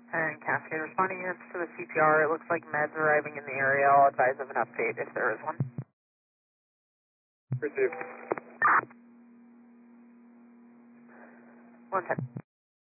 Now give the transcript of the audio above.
And Cascade responding units to the CPR. It looks like meds arriving in the area. I'll advise of an update if there is one. Received. 110.